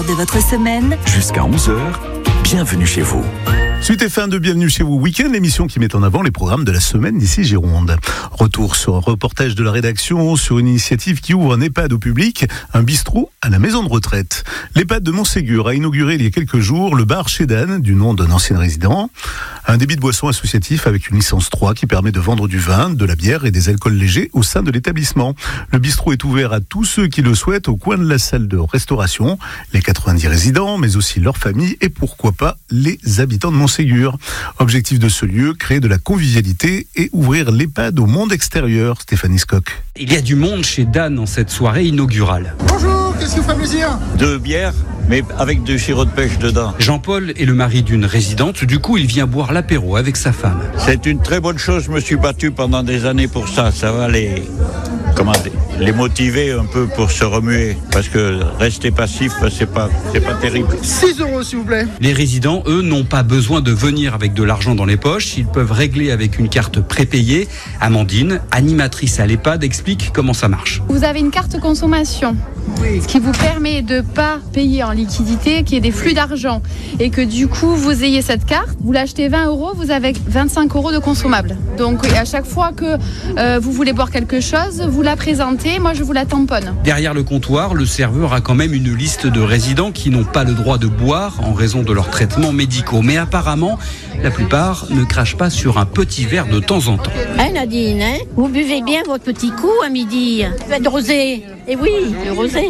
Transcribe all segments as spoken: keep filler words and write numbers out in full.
De votre semaine jusqu'à onze heures, bienvenue chez vous. Suite et fin de Bienvenue chez vous Week-end, l'émission qui met en avant les programmes de la semaine d'ici Gironde. Retour sur un reportage de la rédaction sur une initiative qui ouvre un EHPAD au public, un bistrot à la maison de retraite. L'EHPAD de Montségur a inauguré il y a quelques jours le bar chez Dan, du nom d'un ancien résident. Un débit de boisson associatif avec une licence trois qui permet de vendre du vin, de la bière et des alcools légers au sein de l'établissement. Le bistrot est ouvert à tous ceux qui le souhaitent au coin de la salle de restauration, les quatre-vingt-dix résidents, mais aussi leurs familles et pourquoi pas les habitants de Montségur. Objectif de ce lieu, créer de la convivialité et ouvrir l'EHPAD au monde extérieur. Stéphanie Skock. Il y a du monde chez Dan en cette soirée inaugurale. Bonjour, qu'est-ce qui vous fait plaisir ? Deux bières, mais avec du sirop de pêche dedans. Jean-Paul est le mari d'une résidente, du coup il vient boire l'apéro avec sa femme. C'est une très bonne chose, je me suis battu pendant des années pour ça, ça va les... Comment dire, les motiver un peu pour se remuer, parce que rester passif, c'est pas, c'est pas terrible. six euros s'il vous plaît. Les résidents, eux, n'ont pas besoin de venir avec de l'argent dans les poches, ils peuvent régler avec une carte prépayée. Amandine, animatrice à l'EHPAD, explique comment ça marche. Vous avez une carte consommation, ce qui vous permet de ne pas payer en liquidité, qu'il y ait des flux d'argent, et que du coup vous ayez cette carte, vous l'achetez vingt euros, vous avez vingt-cinq euros de consommable. Donc à chaque fois que euh, vous voulez boire quelque chose, vous la présentez, moi je vous la tamponne. Derrière le comptoir, le serveur a quand même une liste de résidents qui n'ont pas le droit de boire en raison de leurs traitements médicaux. Mais apparemment, la plupart ne crachent pas sur un petit verre de temps en temps. Hein Nadine, hein, vous buvez bien votre petit coup à midi. De rosé. Et oui, le rosé.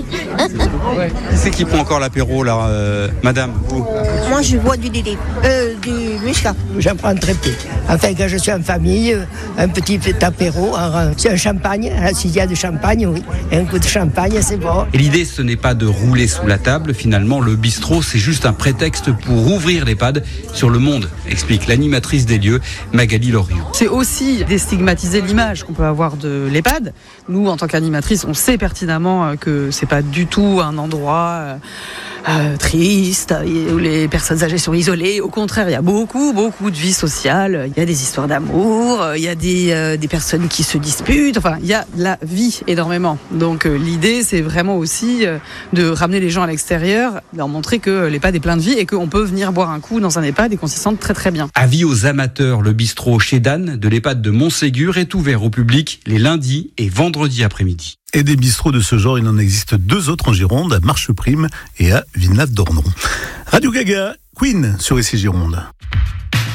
Qui c'est qui prend encore l'apéro là, euh, madame, vous ? Moi je bois du Dédé, euh, du muscat. J'en prends très peu. Enfin, quand je suis en famille, un petit apéro, un, c'est un champagne, s'il y a du champagne, oui. Un coup de champagne, c'est bon. Et l'idée, ce n'est pas de rouler sous la table. Finalement, le bistrot, c'est juste un prétexte pour ouvrir l'EHPAD sur le monde, explique l'animatrice des lieux, Magali Loriot. C'est aussi déstigmatiser l'image qu'on peut avoir de l'EHPAD. Nous, en tant qu'animatrice, on sait pertinemment que c'est pas du tout un endroit euh, euh, triste, où les personnes âgées sont isolées. Au contraire, il y a beaucoup, beaucoup de vie sociale. Il y a des histoires d'amour, il y a des, euh, des personnes qui se disputent. Enfin, il y a la vie énormément. Donc euh, l'idée, c'est vraiment aussi euh, de ramener les gens à l'extérieur, leur montrer que l'EHPAD est plein de vie et qu'on peut venir boire un coup dans un EHPAD et qu'on s'y sente très très bien. Avis aux amateurs, le bistrot chez Dan de l'EHPAD de Montségur est ouvert au public les lundis et vendredis après-midi. Et des bistrots de ce genre, il en existe deux autres en Gironde, à Marcheprime et à Villeneuve-d'Ornon. Radio Gaga, Queen sur I C Gironde.